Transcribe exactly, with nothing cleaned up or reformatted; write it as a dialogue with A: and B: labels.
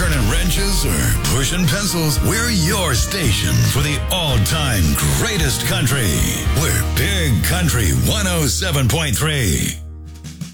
A: turning wrenches or pushing pencils, we're your station for the all-time greatest country. We're Big Country one oh seven point three.